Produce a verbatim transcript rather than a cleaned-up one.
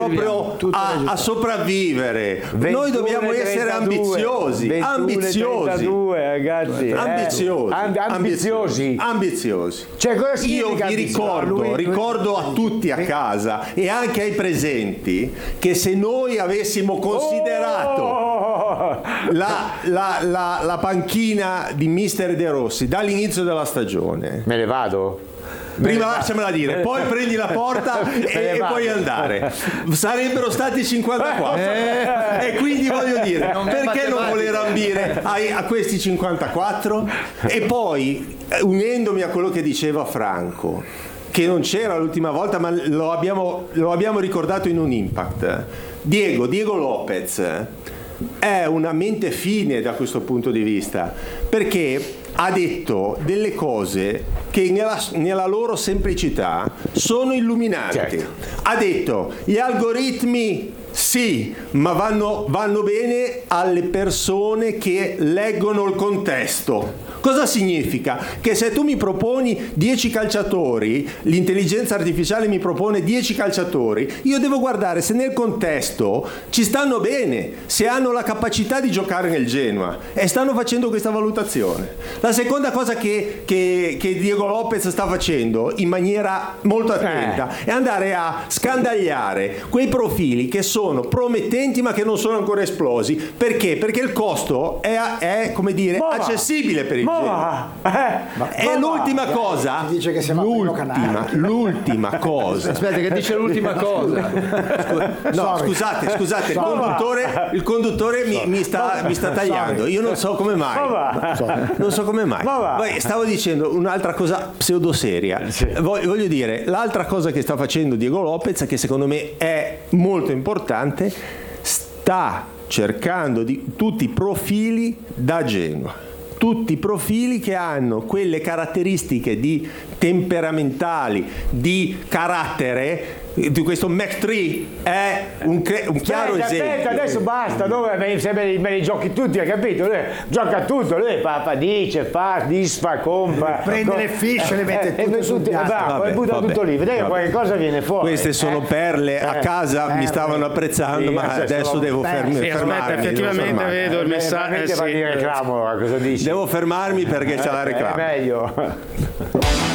proprio a, a sopravvivere. Noi dobbiamo essere ambiziosi, ambiziosi, trentadue, ragazzi, eh. ambiziosi, Amb- ambiziosi, ambiziosi. Cioè, cosa Io vi ambiziosi? ricordo, Lui- ricordo a tutti a casa e anche ai presenti che se noi avessimo considerato Oh! la, la, la, la panchina di mister De Rossi dall'inizio della stagione. Me ne vado. Prima lasciamela dire, poi prendi la porta e, e puoi andare. Sarebbero stati cinquantaquattro. Eh, e quindi voglio dire, non perché non voler ambire a, a questi cinquantaquattro? E poi, unendomi a quello che diceva Franco, che non c'era l'ultima volta, ma lo abbiamo, lo abbiamo ricordato in un Impact. Diego, Diego Lopez è una mente fine da questo punto di vista, perché ha detto delle cose che nella, nella loro semplicità sono illuminanti. Certo. Ha detto gli algoritmi sì, ma vanno, vanno bene alle persone che leggono il contesto. Cosa significa? Che se tu mi proponi dieci calciatori, l'intelligenza artificiale mi propone dieci calciatori, io devo guardare se nel contesto ci stanno bene, se hanno la capacità di giocare nel Genoa, e stanno facendo questa valutazione. La seconda cosa che, che, che Diego Lopez sta facendo in maniera molto attenta eh. è andare a scandagliare quei profili che sono promettenti ma che non sono ancora esplosi. Perché? Perché il costo è, è come dire, ma accessibile per il Ma Genoa. eh, È l'ultima cosa. Dice che siamo l'ultima, l'ultima cosa. Aspetta, che dice l'ultima cosa. No, scusate, scusate, il conduttore, il conduttore mi, mi sta, mi sta tagliando. Io non so come mai. Non so come mai. Poi stavo dicendo un'altra cosa pseudoseria. Voglio dire, l'altra cosa che sta facendo Diego Lopez, che secondo me è molto importante, sta cercando di tutti i profili da Genoa. Tutti i profili che hanno quelle caratteristiche di temperamentali, di carattere. Di questo Mac tre è un, un chiaro aspetta, esempio. Aspetta, adesso basta, dove me, se me, li, me li giochi tutti, hai capito? Lui gioca tutto, lui fa, fa dice, fa, disfa, compra. Prende com- le fiche, le mette eh, tutte e sul piatto. bravo, Vabbè, e butta vabbè, tutto lì, vedete che qualche cosa viene fuori. Queste sono eh? perle, a casa eh, mi stavano apprezzando, sì, ma adesso adesso sono- devo Beh, fermi, sì, fermarmi. aspetta, devo effettivamente fermarmi. vedo il Eh, messaggio. veramente Eh, fa sì, dire reclamo, cosa dici? Devo fermarmi perché c'è la È reclama. meglio.